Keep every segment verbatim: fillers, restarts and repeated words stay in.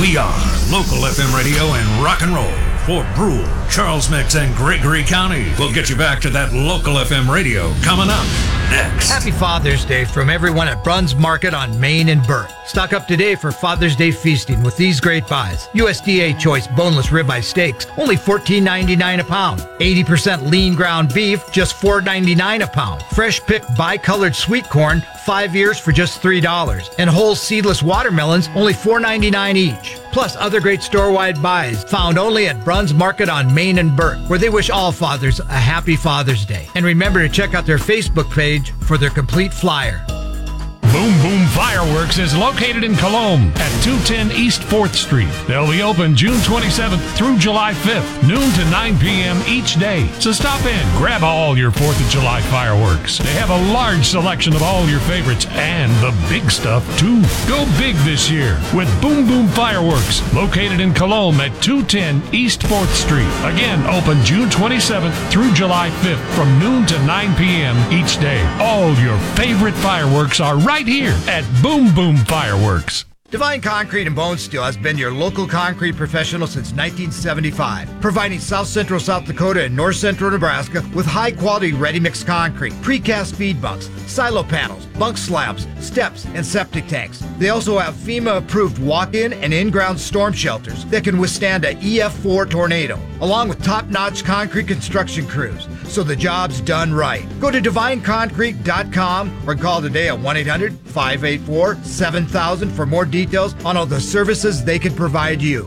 We are local F M radio and rock and roll for Brule, Charles Mix, and Gregory County. We'll get you back to that local F M radio coming up next. Happy Father's Day from everyone at Bruns Market on Main and Burke. Stock up today for Father's Day feasting with these great buys. U S D A choice boneless ribeye steaks, only fourteen ninety-nine a pound. eighty percent lean ground beef, just four ninety-nine a pound. Fresh picked bicolored sweet corn, five ears for just three dollars. And whole seedless watermelons, only four ninety-nine each. Plus other great store-wide buys found only at Bruns Market on Main and Burke, where they wish all fathers a happy Father's Day. And remember to check out their Facebook page for their complete flyer. Boom Boom Fireworks is located in Colombe at two ten East fourth Street. They'll be open June twenty-seventh through July fifth, noon to nine p.m. each day. So stop in, grab all your fourth of July fireworks. They have a large selection of all your favorites and the big stuff too. Go big this year with Boom Boom Fireworks, located in Colombe at two ten East fourth Street. Again, open June twenty-seventh through July fifth from noon to nine p.m. each day. All your favorite fireworks are right here at Boom Boom Fireworks. Divine Concrete and Bone Steel has been your local concrete professional since nineteen seventy-five, providing South Central South Dakota and North Central Nebraska with high-quality ready-mix concrete, precast feed bunks, silo panels, bunk slabs, steps, and septic tanks. They also have FEMA-approved walk-in and in-ground storm shelters that can withstand a E F four tornado, along with top-notch concrete construction crews, so the job's done right. Go to divine concrete dot com or call today at one eight hundred, five eight four, seven thousand for more details on all the services they can provide you.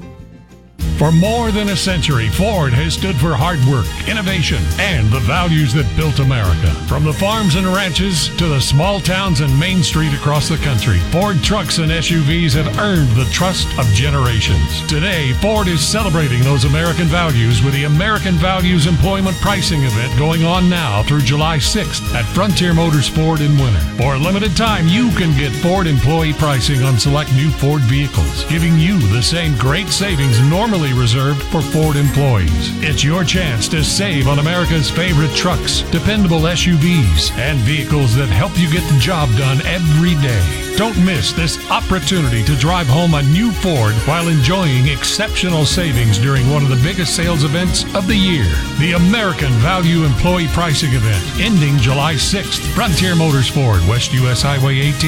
For more than a century, Ford has stood for hard work, innovation, and the values that built America. From the farms and ranches to the small towns and Main Street across the country, Ford trucks and S U Vs have earned the trust of generations. Today, Ford is celebrating those American values with the American Values Employment Pricing event going on now through July sixth at Frontier Motors Ford in Winter. For a limited time, you can get Ford employee pricing on select new Ford vehicles, giving you the same great savings normally reserved for Ford employees. It's your chance to save on America's favorite trucks, dependable S U Vs, and vehicles that help you get the job done every day. Don't miss this opportunity to drive home a new Ford while enjoying exceptional savings during one of the biggest sales events of the year, the American Value Employee Pricing Event, ending July sixth. Frontier Motors Ford, West U S Highway eighteen.